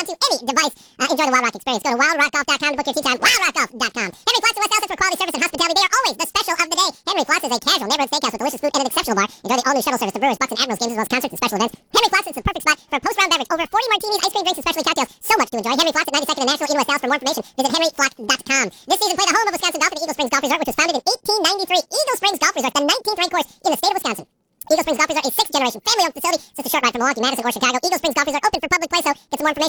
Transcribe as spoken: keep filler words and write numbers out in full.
onto any device. Uh, enjoy the Wild Rock experience. Go to wild rock golf dot com to book your tee time. wild rock golf dot com. Henry Flats and West Allis for quality service and hospitality. They are always the special of the day. Henry Flats is a casual neighborhood steakhouse with delicious food and an exceptional bar. Enjoy the all-new shuttle service to Brewers, Bucks, and Admirals games as well as concerts and special events. Henry Flats is the perfect spot for a post-round beverage. Over forty martinis, ice cream drinks, and specialty cocktails. So much to enjoy. Henry Flats at ninety-second and National in West Dallas. For more information, visit henry flats dot com. This season, play the home of Wisconsin Golf at the Eagle Springs Golf Resort, which was founded in eighteen ninety-three. Eagle Springs Golf Resort, the nineteenth ranked course in the state of Wisconsin. Eagle Springs Golf Resort, a sixth-generation family-owned facility, just a short ride from Milwaukee, Madison, or Chicago. Eagle Springs Golf Resort